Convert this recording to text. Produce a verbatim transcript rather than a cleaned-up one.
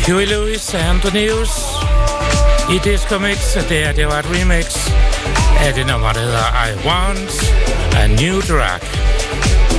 Huey Lewis og Antonius i Disco Mix, og det her, det var et remix af det nummer, der hedder I Want a New Drug.